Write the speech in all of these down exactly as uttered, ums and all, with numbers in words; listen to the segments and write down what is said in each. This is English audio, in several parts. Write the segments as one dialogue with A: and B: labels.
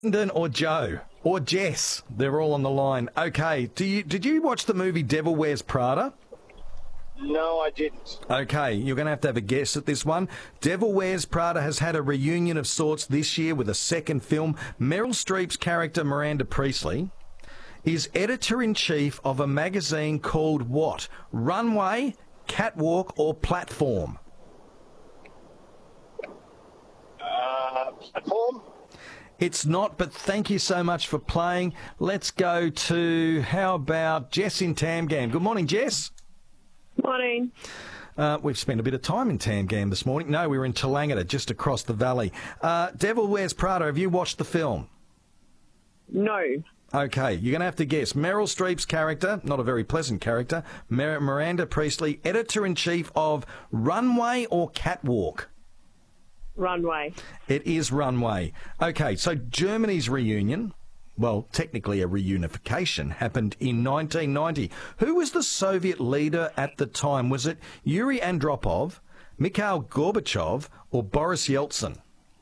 A: Brendan or Joe or Jess, they're all on the line. Okay, do you did you watch the movie Devil Wears Prada?
B: No, I didn't.
A: Okay, you're going to have to have a guess at this one. Devil Wears Prada has had a reunion of sorts this year with a second film. Meryl Streep's character, Miranda Priestley, is editor-in-chief of a magazine called what? Runway, Catwalk or Platform?
B: Uh, platform?
A: It's not, but thank you so much for playing. Let's go to, how about Jess in Tamgam? Good morning, Jess.
C: Morning.
A: Uh, we've spent a bit of time in Tamgam this morning. No, we were in Tallangata, just across the valley. Uh, Devil Wears Prada, have you watched the film?
C: No.
A: Okay, you're going to have to guess. Meryl Streep's character, not a very pleasant character, Mir- Miranda Priestley, editor-in-chief of Runway or Catwalk?
C: Runway.
A: It is Runway. Okay, so Germany's reunion, well, technically a reunification, happened in nineteen ninety. Who was the Soviet leader at the time? Was it Yuri Andropov, Mikhail Gorbachev, or Boris Yeltsin?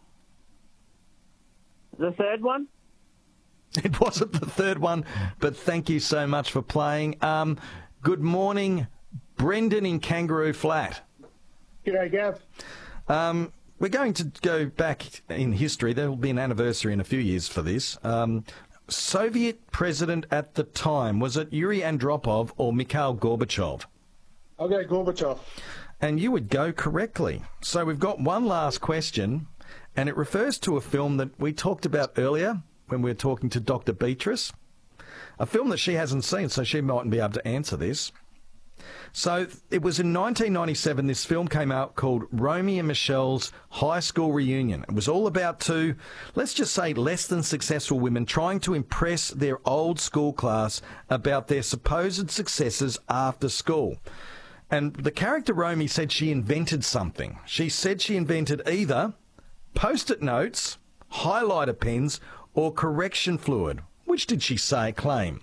C: The third one?
A: It wasn't the third one, but thank you so much for playing. Um, good morning, Brendan in Kangaroo Flat.
B: G'day, Gav.
A: Um, we're going to go back in history. There will be an anniversary in a few years for this. Um, Soviet president at the time, was it Yuri Andropov or Mikhail Gorbachev?
B: I'll go Gorbachev.
A: And you would go correctly. So we've got one last question, and it refers to a film that we talked about earlier when we were talking to Doctor Beatrice, a film that she hasn't seen, so she mightn't be able to answer this. So it was in nineteen ninety-seven, this film came out called Romy and Michelle's High School Reunion. It was all about two, let's just say, less than successful women trying to impress their old school class about their supposed successes after school. And the character Romy said she invented something. She said she invented either post-it notes, highlighter pens, or correction fluid. Which did she say, claim?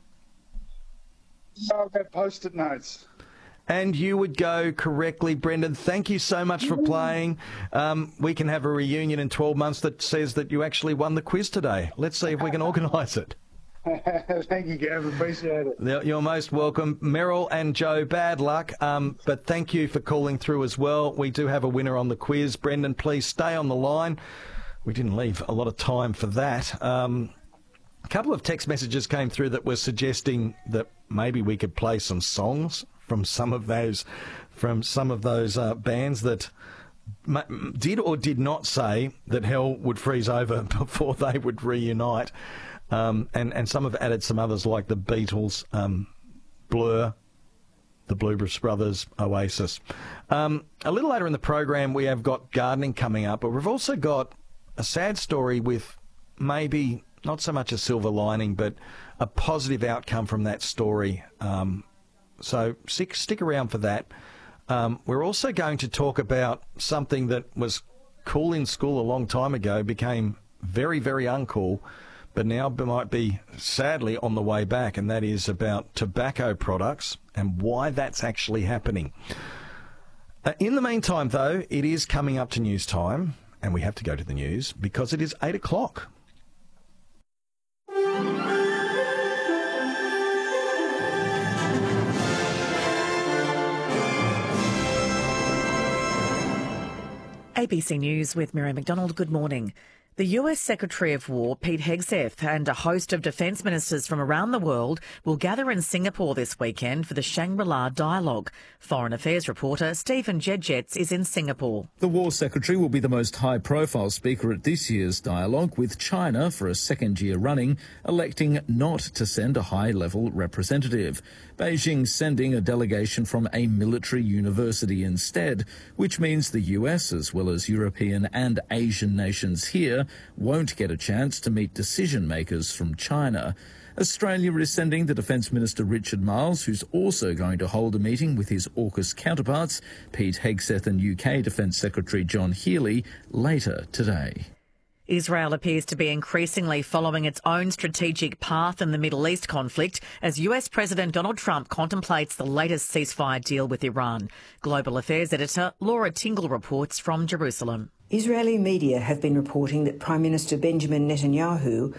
B: I'll go post-it notes.
A: And you would go correctly, Brendan. Thank you so much for playing. Um, we can have a reunion in twelve months that says that you actually won the quiz today. Let's see if we can organise it.
B: Thank you, Gav. Appreciate it.
A: You're most welcome. Meryl and Joe, bad luck, um, but thank you for calling through as well. We do have a winner on the quiz. Brendan, please stay on the line. We didn't leave a lot of time for that. Um, a couple of text messages came through that were suggesting that maybe we could play some songs from some of those, from some of those uh, bands that m- did or did not say that hell would freeze over before they would reunite. Um, and, and some have added some others like the Beatles, um, Blur, the Blues Brothers, Oasis. Um, a little later in the program, we have got gardening coming up, but we've also got a sad story with maybe not so much a silver lining, but a positive outcome from that story. Um, so stick, stick around for that. Um, we're also going to talk about something that was cool in school a long time ago, became very, very uncool, but now might be sadly on the way back, and that is about tobacco products and why that's actually happening. Uh, in the meantime, though, it is coming up to news time. And we have to go to the news because it is eight o'clock.
D: A B C News with Mary McDonald. Good morning. The U S Secretary of War, Pete Hegseth, and a host of defence ministers from around the world will gather in Singapore this weekend for the Shangri-La Dialogue. Foreign Affairs reporter Stephen Jedgetts is in Singapore.
E: The War Secretary will be the most high-profile speaker at this year's dialogue, with China, for a second year running, electing not to send a high-level representative. Beijing sending a delegation from a military university instead, which means the U S, as well as European and Asian nations here, won't get a chance to meet decision-makers from China. Australia is sending the Defence Minister Richard Marles, who's also going to hold a meeting with his AUKUS counterparts, Pete Hegseth and U K Defence Secretary John Healey, later today.
D: Israel appears to be increasingly following its own strategic path in the Middle East conflict as U S President Donald Trump contemplates the latest ceasefire deal with Iran. Global Affairs editor Laura Tingle reports from Jerusalem.
F: Israeli media have been reporting that Prime Minister Benjamin Netanyahu